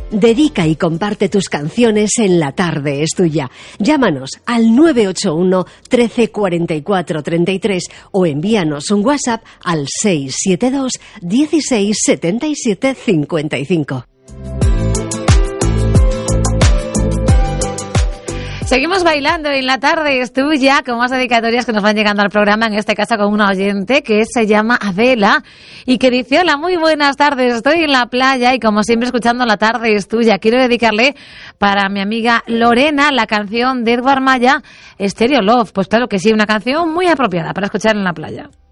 Dedica y comparte tus canciones en La Tarde es Tuya. Llámanos al 981 13 44 33 o envíanos un WhatsApp al 672 16 77 55. Seguimos bailando en La Tarde es Tuya con más dedicatorias que nos van llegando al programa, en este caso con una oyente que se llama Adela y que dice: hola, muy buenas tardes, estoy en la playa y como siempre escuchando La Tarde es Tuya. Quiero dedicarle para mi amiga Lorena la canción de Edward Maya, Stereo Love. Pues claro que sí, una canción muy apropiada para escuchar en la playa.